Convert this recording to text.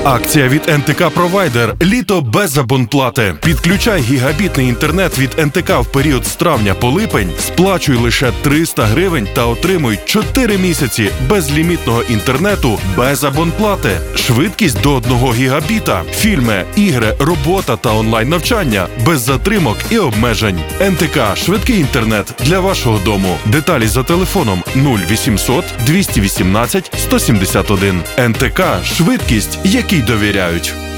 Акція від НТК Провайдер. Літо без абонплати. Підключай гігабітний інтернет від НТК в період з травня по липень, сплачуй лише 300 гривень та отримуй 4 місяці безлімітного інтернету без абонплати. Швидкість до 1 гігабіта. Фільми, ігри, робота та онлайн-навчання. Без затримок і обмежень. НТК – швидкий інтернет для вашого дому. Деталі за телефоном 0800 218 171. НТК – швидкість, якій довіряють.